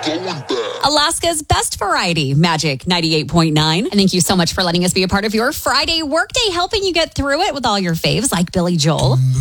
Alaska's best variety, Magic 98.9. And thank you so much for letting us be a part of your Friday workday, helping you get through it with all your faves like Billy Joel.